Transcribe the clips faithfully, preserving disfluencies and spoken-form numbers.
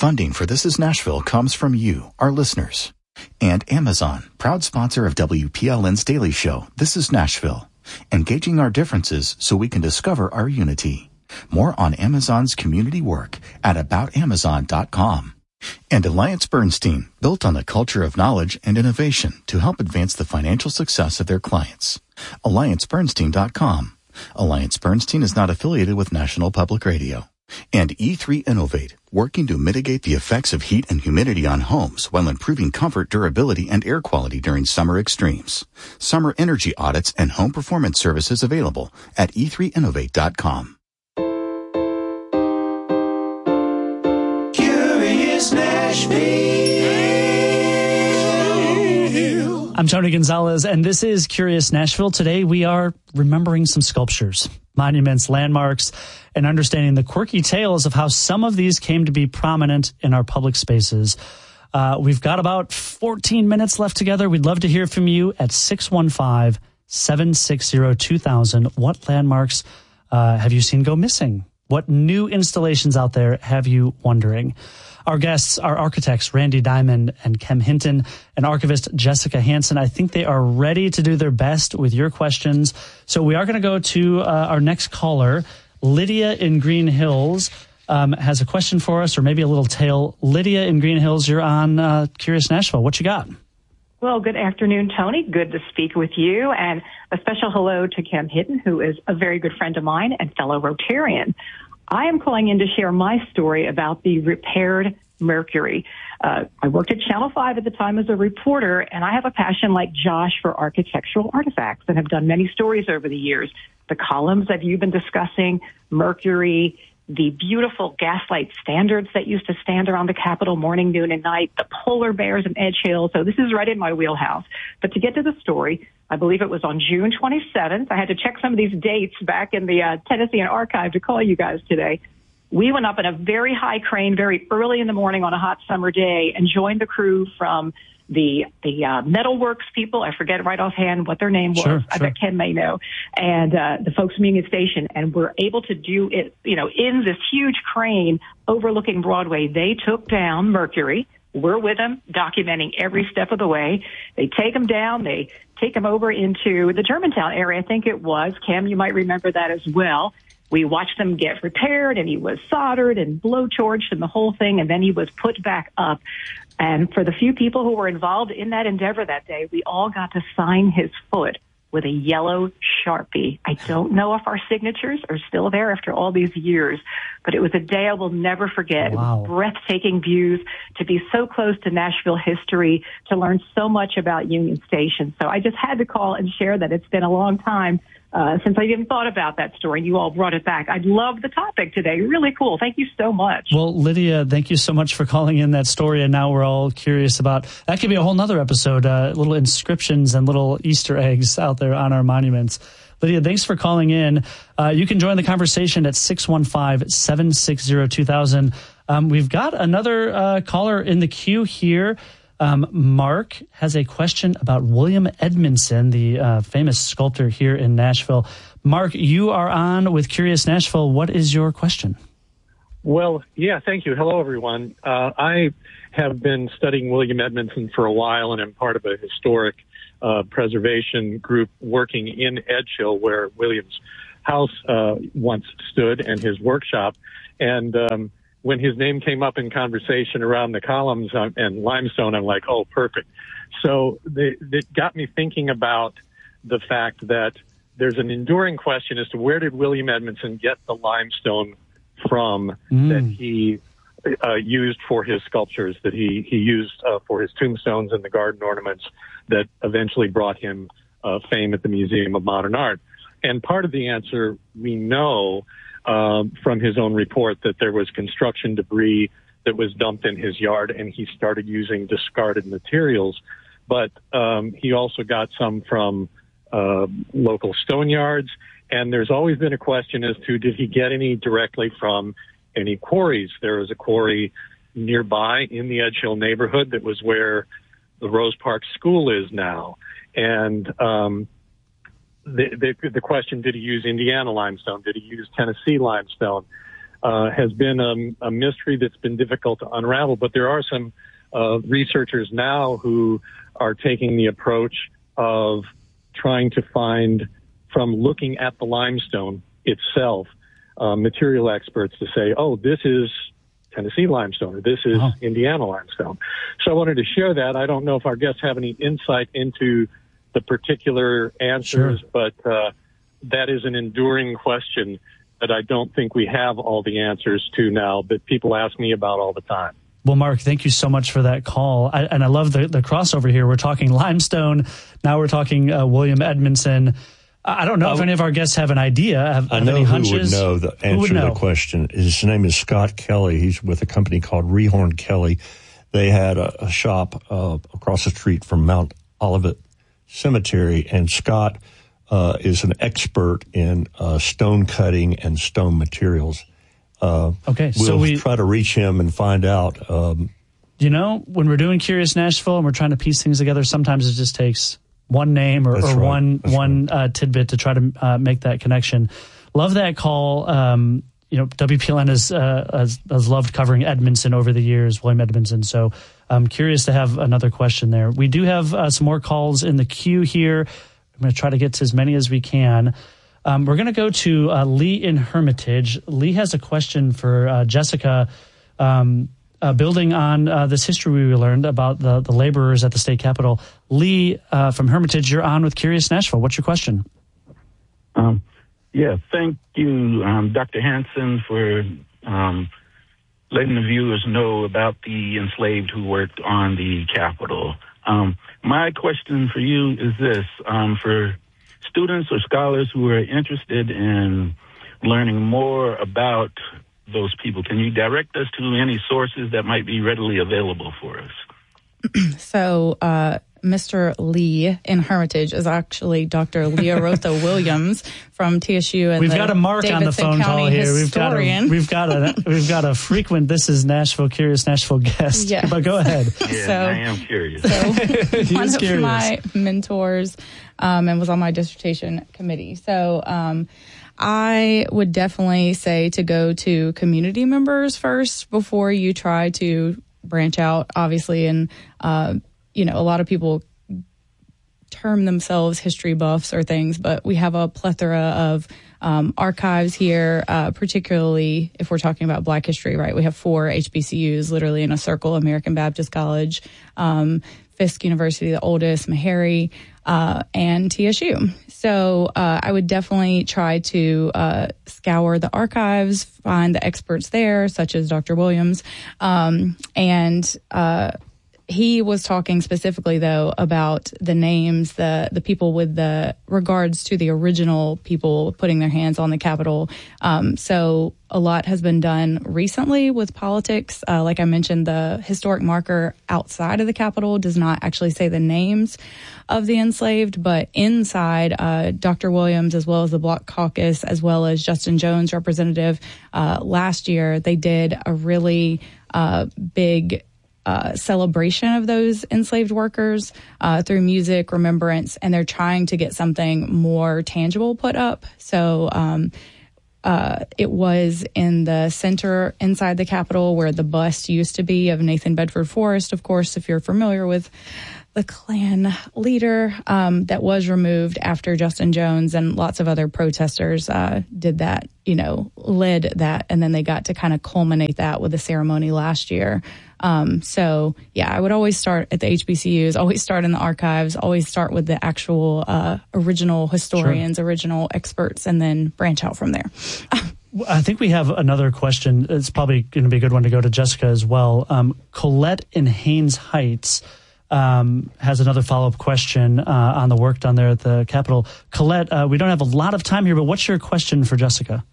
Funding for This Is Nashville comes from you, our listeners. And Amazon, proud sponsor of W P L N's daily show, This Is Nashville. Engaging our differences so we can discover our unity. More on Amazon's community work at about amazon dot com. And Alliance Bernstein, built on the culture of knowledge and innovation to help advance the financial success of their clients. alliance bernstein dot com. Alliance Bernstein is not affiliated with National Public Radio. And E three Innovate, working to mitigate the effects of heat and humidity on homes while improving comfort, durability, and air quality during summer extremes. Summer energy audits and home performance services available at e three innovate dot com. Curious Nashville. I'm Tony Gonzalez, and this is Curious Nashville. Today we are remembering some sculptures, monuments, landmarks, and understanding the quirky tales of how some of these came to be prominent in our public spaces. Uh, we've got about fourteen minutes left together. We'd love to hear from you at six one five, seven six zero, two thousand. What landmarks uh, have you seen go missing? What new installations out there have you wondering? Our guests are architects Randy Diamond and Kem Hinton, and archivist Jessica Hansen. I think they are ready to do their best with your questions. So we are going to go to uh, our next caller. Lydia in Green Hills um, has a question for us, or maybe a little tale. Lydia in Green Hills, you're on uh, Curious Nashville. What you got? Well, good afternoon, Tony. Good to speak with you. And a special hello to Kem Hinton, who is a very good friend of mine and fellow Rotarian. I am calling in to share my story about the repaired Mercury. Uh, I worked at Channel five at the time as a reporter, and I have a passion like Josh for architectural artifacts and have done many stories over the years. The columns that you've been discussing, Mercury, the beautiful gaslight standards that used to stand around the Capitol morning, noon, and night, the polar bears in Edge Hill. So this is right in my wheelhouse. But to get to the story, I believe it was on June twenty-seventh. I had to check some of these dates back in the uh, Tennessean archive to call you guys today. We went up in a very high crane very early in the morning on a hot summer day and joined the crew from the the uh, Metalworks people. I forget right offhand what their name was. Sure, I sure. bet Ken may know. And uh, the folks from Union Station. And we're able to do it, you know, in this huge crane overlooking Broadway. They took down Mercury. We're with them, documenting every step of the way. They take them down. They take them over into the Germantown area, I think it was. Cam, you might remember that as well. We watched them get repaired, and he was soldered and blowtorched and the whole thing, and then he was put back up. And for the few people who were involved in that endeavor that day, we all got to sign his foot with a yellow Sharpie. I don't know if our signatures are still there after all these years, but it was a day I will never forget. Wow. It was breathtaking views, to be so close to Nashville history, to learn so much about Union Station. So I just had to call and share that. It's been a long time Uh, since I even thought about that story, and you all brought it back. I love the topic today. Really cool. Thank you so much. Well, Lydia, thank you so much for calling in that story, and now we're all curious about, that could be a whole nother episode, uh, little inscriptions and little Easter eggs out there on our monuments. Lydia, thanks for calling in. Uh, you can join the conversation at six one five, seven six zero, two thousand. Um, we've got another uh, caller in the queue here. Um, Mark has a question about William Edmondson, the uh, famous sculptor here in Nashville. Mark, you are on with Curious Nashville. What is your question? Well, yeah, thank you. Hello, everyone. Uh, I have been studying William Edmondson for a while, and I'm part of a historic uh, preservation group working in Edge Hill, where William's house uh, once stood, and his workshop. And um, when his name came up in conversation around the columns and limestone, I'm like, oh, perfect. So the, it got me thinking about the fact that there's an enduring question as to where did William Edmondson get the limestone from mm. that he uh, used for his sculptures, that he, he used uh, for his tombstones and the garden ornaments that eventually brought him uh, fame at the Museum of Modern Art. And part of the answer we know Um, from his own report that there was construction debris that was dumped in his yard, and he started using discarded materials. But um, he also got some from uh, local stone yards, and there's always been a question as to did he get any directly from any quarries. There was a quarry nearby in the Edge Hill neighborhood that was where the Rose Park School is now. And um The, the, the question, did he use Indiana limestone? Did he use Tennessee limestone? uh, has been a, a mystery that's been difficult to unravel. But there are some uh, researchers now who are taking the approach of trying to find, from looking at the limestone itself, uh, material experts to say, oh, this is Tennessee limestone, or this is oh. Indiana limestone. So I wanted to share that. I don't know if our guests have any insight into the particular answers, sure. but uh, that is an enduring question that I don't think we have all the answers to now, that people ask me about all the time. Well, Mark, thank you so much for that call. I, and I love the, the crossover here. We're talking limestone. Now we're talking uh, William Edmondson. I don't know um, if any of our guests have an idea. Have, I have know any who hunches? would know the answer to know? the question. His name is Scott Kelly. He's with a company called Rehorn Kelly. They had a, a shop uh, across the street from Mount Olivet Cemetery, and Scott uh, is an expert in uh, stone cutting and stone materials. Uh, okay, we'll so we try to reach him and find out. Um, you know, when we're doing Curious Nashville and we're trying to piece things together, sometimes it just takes one name or, or right. one That's one right. uh, tidbit to try to uh, make that connection. Love that call. Um, you know, W P L N has, uh, has has loved covering Edmondson over the years, William Edmondson. So I'm curious to have another question there. We do have uh, some more calls in the queue here. I'm going to try to get to as many as we can. Um, we're going to go to uh, Lee in Hermitage. Lee has a question for uh, Jessica. Um, Uh, building on uh, this history we learned about the, the laborers at the state capitol. Lee uh, from Hermitage, you're on with Curious Nashville. What's your question? Um, yeah, thank you, um, Doctor Hanson, for um, letting the viewers know about the enslaved who worked on the Capitol. Um, my question for you is this. Um, for students or scholars who are interested in learning more about those people, can you direct us to any sources that might be readily available for us? So, uh, Mister Lee in Hermitage is actually Doctor Leah Rotha Williams from T S U, and we've the got a Mark Davidson on the phone County call here. Historian. We've got a we've got a we've got a frequent This Is Nashville Curious Nashville guest. Yes. But go ahead. Yeah, so, I am curious. So one of curious. my mentors um, and was on my dissertation committee. So um, I would definitely say to go to community members first before you try to branch out, obviously, and uh, you know, a lot of people term themselves history buffs or things, but we have a plethora of um, archives here, uh, particularly if we're talking about Black history, right? We have four H B C Us literally in a circle: American Baptist College, um, Fisk University, the oldest, Meharry, uh, and T S U. So uh, I would definitely try to uh, scour the archives, find the experts there, such as Doctor Williams, um, and uh, he was talking specifically, though, about the names, the the people with the regards to the original people putting their hands on the Capitol. Um, so a lot has been done recently with politics. Uh, like I mentioned, the historic marker outside of the Capitol does not actually say the names of the enslaved, but inside, uh, Doctor Williams, as well as the Black Caucus, as well as Justin Jones, representative, uh, last year, they did a really uh, big Uh, celebration of those enslaved workers uh, through music, remembrance, and they're trying to get something more tangible put up. So um, uh, it was in the center inside the Capitol where the bust used to be of Nathan Bedford Forrest, of course, if you're familiar with the Klan leader, um, that was removed after Justin Jones and lots of other protesters uh, did that, you know, led that, and then they got to kind of culminate that with a ceremony last year. Um, so, yeah, I would always start at the H B C Us, always start in the archives, always start with the actual uh, original historians, sure. original experts, and then branch out from there. I think we have another question. It's probably going to be a good one to go to Jessica as well. Um, Colette in Haines Heights um, has another follow-up question uh, on the work done there at the Capitol. Colette, uh, we don't have a lot of time here, but what's your question for Jessica?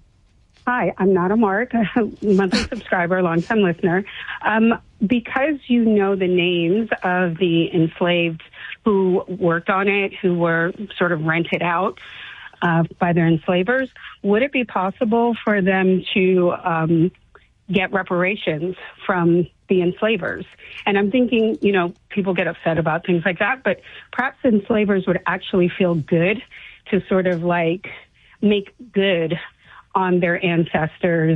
Hi, I'm Nada Mark, a monthly subscriber, longtime listener. Um, because you know the names of the enslaved who worked on it, who were sort of rented out uh, by their enslavers, would it be possible for them to um, get reparations from the enslavers? And I'm thinking, you know, people get upset about things like that, but perhaps enslavers would actually feel good to sort of like make good on their ancestors,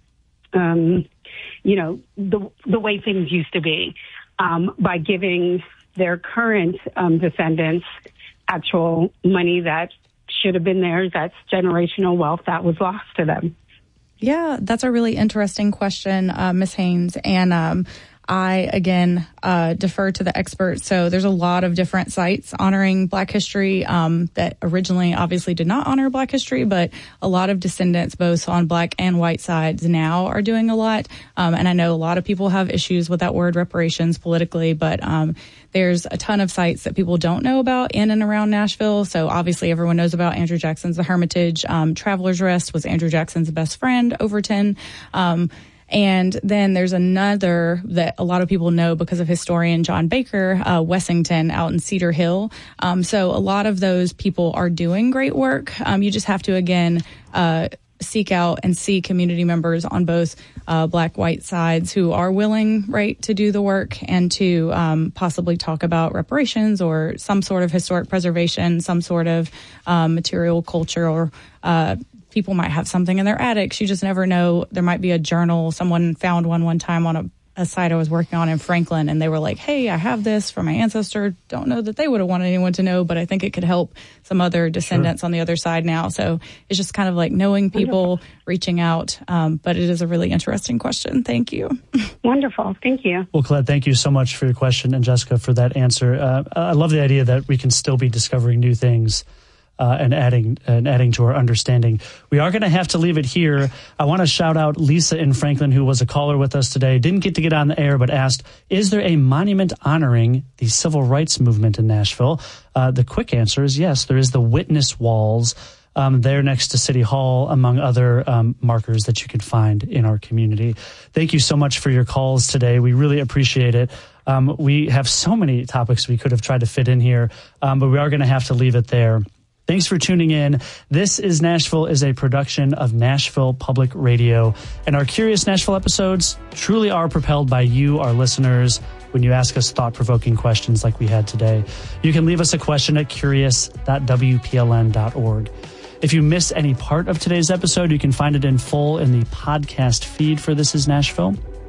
um, you know, the the way things used to be, um, by giving their current um, descendants actual money that should have been theirs. That's generational wealth that was lost to them. Yeah, that's a really interesting question, uh, Miz Haynes. And um, I, again, uh, defer to the experts. So there's a lot of different sites honoring Black history um, that originally obviously did not honor Black history, but a lot of descendants, both on Black and white sides, now are doing a lot. Um, and I know a lot of people have issues with that word reparations politically, but um, there's a ton of sites that people don't know about in and around Nashville. So obviously everyone knows about Andrew Jackson's The Hermitage. Um, Traveler's Rest was Andrew Jackson's best friend, Overton. Um, And then there's another that a lot of people know because of historian John Baker, uh, Wessington out in Cedar Hill. Um, so a lot of those people are doing great work. Um, you just have to, again, uh, seek out and see community members on both uh, Black, white sides who are willing, right, to do the work and to um, possibly talk about reparations or some sort of historic preservation, some sort of um, material culture or uh people might have something in their attics. You just never know. There might be a journal. Someone found one one time on a, a site I was working on in Franklin, and they were like, hey, I have this from my ancestor. Don't know that they would have wanted anyone to know, but I think it could help some other descendants sure. on the other side now. So it's just kind of like knowing people, Wonderful. reaching out. Um, but it is a really interesting question. Thank you. Wonderful. Thank you. Well, Colette, thank you so much for your question, and Jessica for that answer. Uh, I love the idea that we can still be discovering new things Uh, and adding and adding to our understanding. We are going to have to leave it here. I want to shout out Lisa in Franklin, who was a caller with us today. Didn't get to get on the air, but asked, is there a monument honoring the civil rights movement in Nashville? Uh, the quick answer is yes. There is the Witness Walls um, there next to City Hall, among other um, markers that you can find in our community. Thank you so much for your calls today. We really appreciate it. Um, we have so many topics we could have tried to fit in here, um, but we are going to have to leave it there. Thanks for tuning in. This is Nashville is a production of Nashville Public Radio, and our Curious Nashville episodes truly are propelled by you, our listeners, when you ask us thought-provoking questions like we had today. You can leave us a question at curious dot w p l n dot org. If you missed any part of today's episode, you can find it in full in the podcast feed for This is Nashville.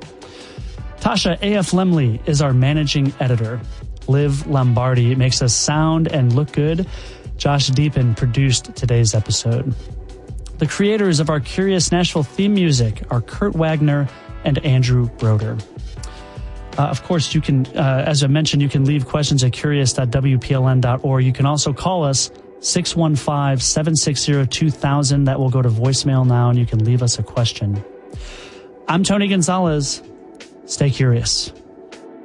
Tasha A F. Lemley is our managing editor. Liv Lombardi makes us sound and look good. Josh Deepin produced today's episode. The creators of our Curious Nashville theme music are Kurt Wagner and Andrew Broder. Uh, of course, you can, uh, as I mentioned, you can leave questions at curious dot w p l n dot org. You can also call us six one five, seven six zero, two thousand. That will go to voicemail now, and you can leave us a question. I'm Tony Gonzalez. Stay curious.